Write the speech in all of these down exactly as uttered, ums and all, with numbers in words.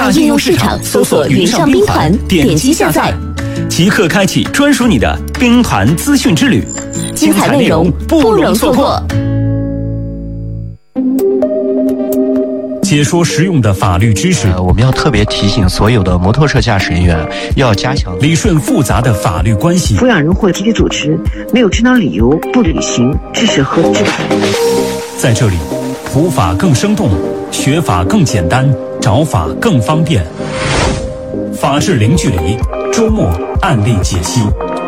大应用市场搜索云上兵团，点击下载，即刻开启专属你的兵团资讯之旅，精彩内容不容错过。解说实用的法律知识， 呃，我们要特别提醒所有的摩托车驾驶人员要加强理顺复杂的法律关系。 抚养人或集体组织没有正当理由不履行知识和制裁。 在这里，普法更生动，学法更简单，找法更方便。法治零距离，周末案例解析。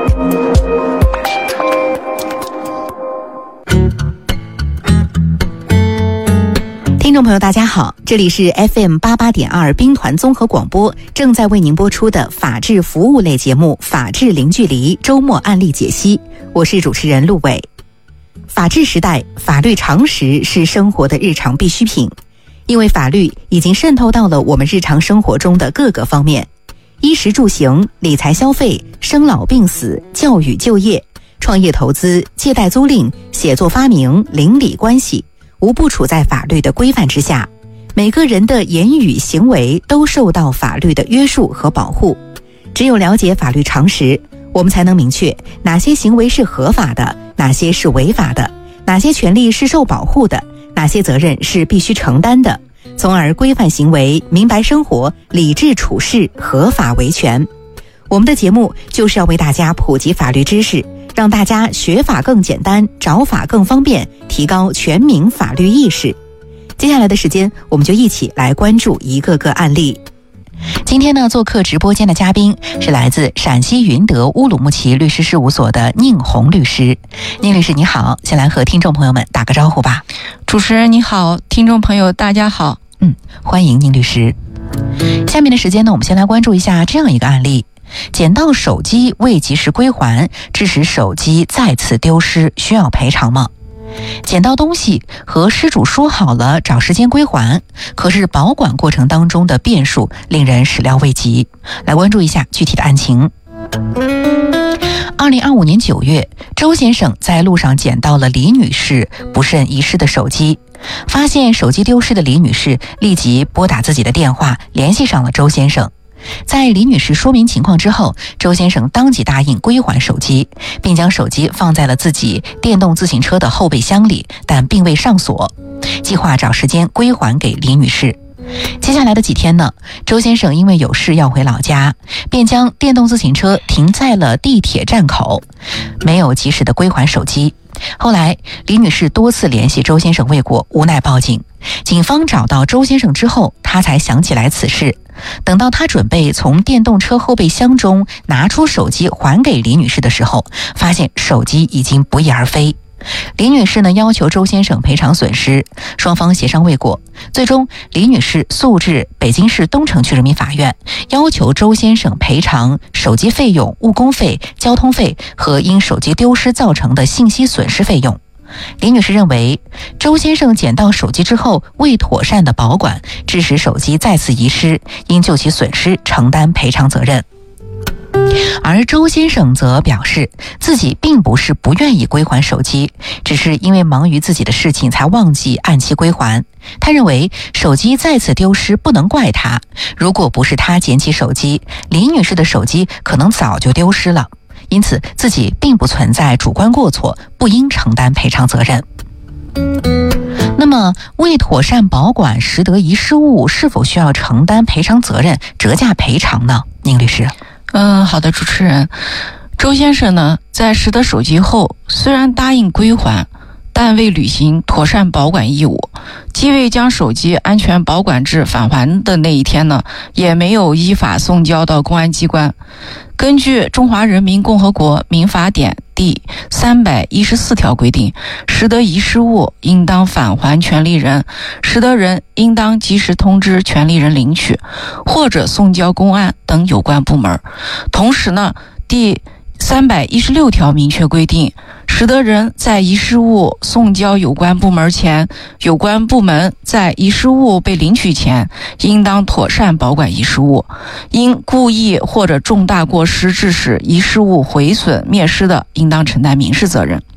听众朋友大家好，这里是 F M 八八点二兵团综合广播，正在为您播出的法治服务类节目法治零距离周末案例解析，我是主持人陆伟。法治时代，法律常识是生活的日常必需品，因为法律已经渗透到了我们日常生活中的各个方面，衣食住行、理财消费、生老病死、教育就业、创业投资、借贷租赁、写作发明、邻里关系，无不处在法律的规范之下，每个人的言语行为都受到法律的约束和保护。只有了解法律常识，我们才能明确哪些行为是合法的，哪些是违法的，哪些权利是受保护的，哪些责任是必须承担的，从而规范行为，明白生活，理智处事，合法维权。我们的节目就是要为大家普及法律知识，让大家学法更简单，找法更方便，提高全民法律意识。接下来的时间，我们就一起来关注一个个案例。今天呢，做客直播间的嘉宾是来自陕西云德乌鲁木齐律师事务所的宁红律师。宁律师你好，先来和听众朋友们打个招呼吧。 主持人你好，听众朋友大家好。 嗯，欢迎宁律师。下面的时间呢，我们先来关注一下这样一个案例：捡到手机未及时归还，致使手机再次丢失，需要赔偿吗？捡到东西和失主说好了找时间归还，可是保管过程当中的变数令人始料未及。来关注一下具体的案情。二零二五年九月，周先生在路上捡到了李女士不慎遗失的手机，发现手机丢失的李女士立即拨打自己的电话联系上了周先生。在李女士说明情况之后，周先生当即答应归还手机，并将手机放在了自己电动自行车的后备箱里，但并未上锁，计划找时间归还给李女士。接下来的几天呢，周先生因为有事要回老家，便将电动自行车停在了地铁站口，没有及时的归还手机。后来李女士多次联系周先生未果，无奈报警。警方找到周先生之后，他才想起来此事。等到他准备从电动车后备箱中拿出手机还给李女士的时候，发现手机已经不翼而飞。李女士呢要求周先生赔偿损失，双方协商未果，最终李女士诉至北京市东城区人民法院，要求周先生赔偿手机费用、误工费、交通费和因手机丢失造成的信息损失费用。李女士认为，周先生捡到手机之后未妥善的保管，致使手机再次遗失，应就其损失承担赔偿责任。而周先生则表示，自己并不是不愿意归还手机，只是因为忙于自己的事情才忘记按期归还。他认为手机再次丢失不能怪他，如果不是他捡起手机，李女士的手机可能早就丢失了，因此自己并不存在主观过错，不应承担赔偿责任。那么未妥善保管拾得遗失物是否需要承担赔偿责任、折价赔偿呢？宁律师。 嗯，好的，主持人。周先生呢，在拾得手机后，虽然答应归还，但未履行妥善保管义务，既未将手机安全保管至返还的那一天呢，也没有依法送交到公安机关。根据《中华人民共和国民法典》第三百一十四条规定，拾得遗失物应当返还权利人，拾得人应当及时通知权利人领取，或者送交公安等有关部门。同时呢，第三百一十六条明确规定，拾得人在遗失物送交有关部门前，有关部门在遗失物被领取前，应当妥善保管遗失物。因故意或者重大过失致使遗失物毁损灭失的，应当承担民事责任。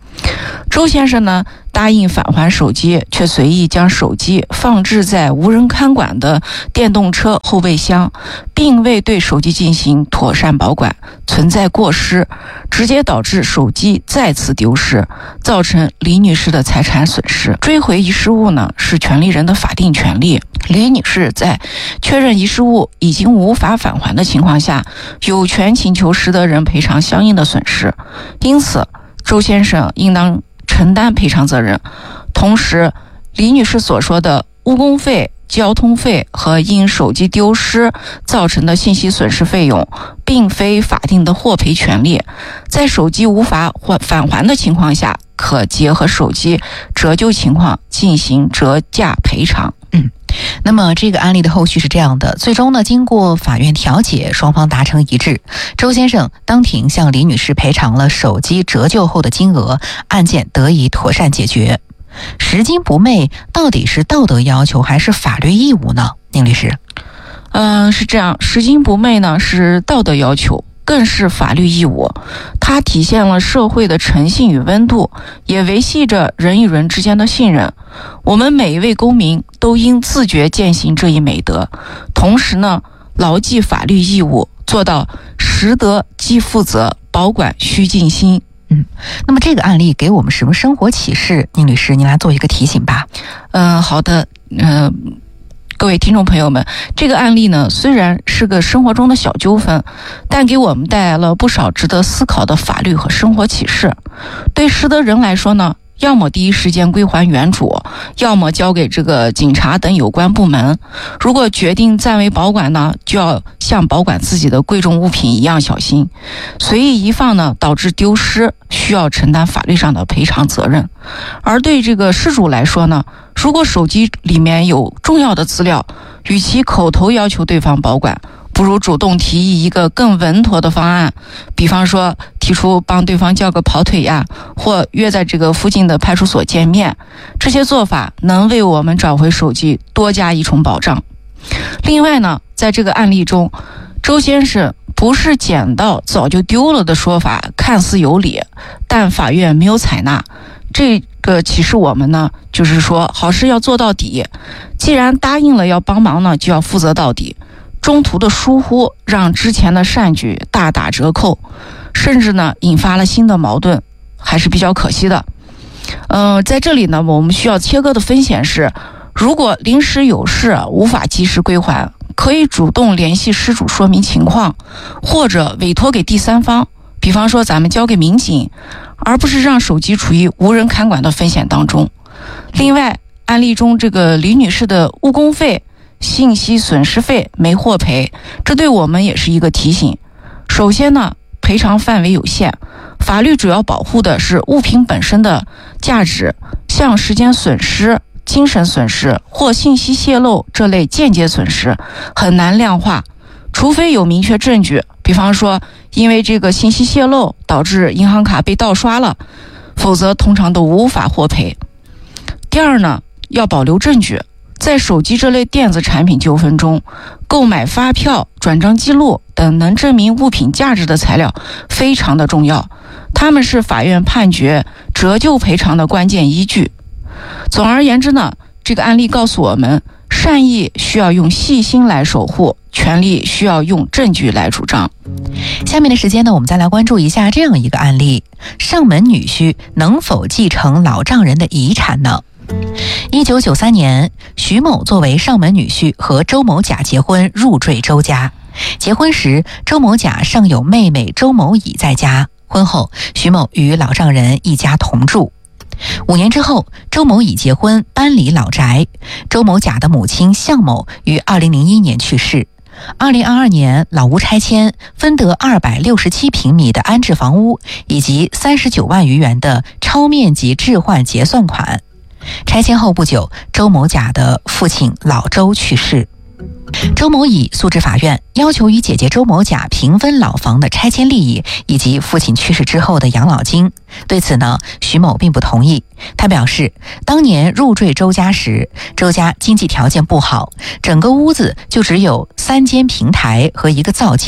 周先生呢答应返还手机，却随意将手机放置在无人看管的电动车后备箱，并未对手机进行妥善保管，存在过失，直接导致手机再次丢失，造成李女士的财产损失。追回遗失物呢是权利人的法定权利，李女士在确认遗失物已经无法返还的情况下，有权请求失德人赔偿相应的损失，因此周先生应当承担赔偿责任。同时，李女士所说的误工费、交通费和因手机丢失造成的信息损失费用，并非法定的获赔权利，在手机无法返还的情况下，可结合手机折旧情况进行折价赔偿。 嗯。那么这个案例的后续是这样的，最终呢，经过法院调解，双方达成一致，周先生当庭向李女士赔偿了手机折旧后的金额，案件得以妥善解决。拾金不昧到底是道德要求还是法律义务呢？宁律师？ 嗯、呃，是这样，拾金不昧呢是道德要求，更是法律义务，它体现了社会的诚信与温度，也维系着人与人之间的信任。我们每一位公民都应自觉践行这一美德，同时呢，牢记法律义务，做到拾得即负责，保管需尽心。 嗯，那么这个案例给我们什么生活启示？宁律师，您来做一个提醒吧。 嗯、呃，好的，嗯、呃。各位听众朋友们，这个案例呢，虽然是个生活中的小纠纷，但给我们带来了不少值得思考的法律和生活启示。对失德人来说呢，要么第一时间归还原主，要么交给这个警察等有关部门。如果决定暂为保管呢，就要像保管自己的贵重物品一样小心。随意遗放呢，导致丢失，需要承担法律上的赔偿责任。而对这个失主来说呢，如果手机里面有重要的资料，与其口头要求对方保管，不如主动提议一个更稳妥的方案，比方说提出帮对方叫个跑腿呀，或约在这个附近的派出所见面。这些做法能为我们找回手机多加一重保障。另外呢，在这个案例中，周先生不是捡到早就丢了的说法看似有理，但法院没有采纳。这个启示我们呢，就是说好事要做到底，既然答应了要帮忙呢，就要负责到底。中途的疏忽让之前的善举大打折扣，甚至呢引发了新的矛盾，还是比较可惜的。嗯、呃，在这里呢，我们需要切割的风险是，如果临时有事无法及时归还，可以主动联系失主说明情况，或者委托给第三方，比方说咱们交给民警，而不是让手机处于无人看管的风险当中。另外，案例中这个李女士的误工费、信息损失费没获赔，这对我们也是一个提醒。首先呢，赔偿范围有限，法律主要保护的是物品本身的价值，像时间损失、精神损失或信息泄露这类间接损失很难量化，除非有明确证据，比方说因为这个信息泄露导致银行卡被盗刷了，否则通常都无法获赔。第二呢，要保留证据，在手机这类电子产品纠纷中，购买发票、转账记录等能证明物品价值的材料非常的重要，它们是法院判决折旧赔偿的关键依据。总而言之呢，这个案例告诉我们，善意需要用细心来守护，权利需要用证据来主张。 下面的时间呢，我们再来关注一下这样一个案例：上门女婿能否继承老丈人的遗产呢？一九九三年，徐某作为上门女婿和周某甲结婚，入赘周家。结婚时，周某甲尚有妹妹周某乙在家。婚后，徐某与老丈人一家同住。五年之后，周某乙结婚，搬离老宅。周某甲的母亲向某于二零零一年去世。二零二二年，老屋拆迁，分得二百六十七平米的安置房屋以及三十九万余元的超面积置换结算款。拆迁后不久，周某甲的父亲老周去世。周某乙诉至法院，要求与姐姐周某甲平分老房的拆迁利益以及父亲去世之后的养老金。对此呢，徐某并不同意。他表示，当年入赘周家时，周家经济条件不好，整个屋子就只有三间平台和一个灶间，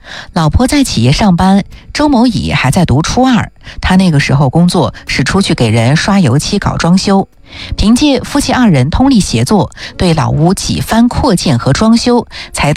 老婆在企业上班，周某乙还在读初二。他那个时候工作是出去给人刷油漆、搞装修。凭借夫妻二人通力协作，对老屋几番扩建和装修，才